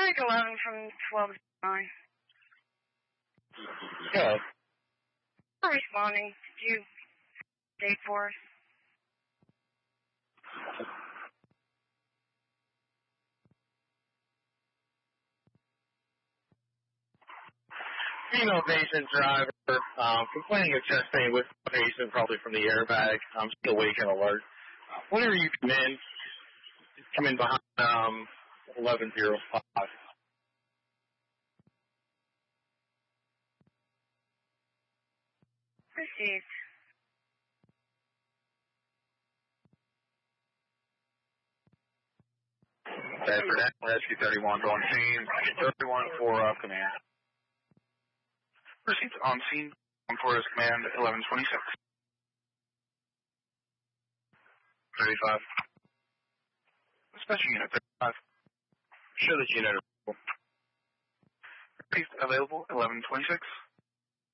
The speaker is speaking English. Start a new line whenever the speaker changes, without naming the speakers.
Mike 11 from 1209.
Yeah.
I'm responding. Did you date for us?
Female patient driver, complaining of chest pain with patient, probably from the airbag. Still awake and alert. Whenever you come in behind 1105.
Received.
After that, Rescue 31 on scene. 31 for command.
Proceed on scene. For his command 1126.
35.
Special unit 35.
Show the unit.
Available 1126.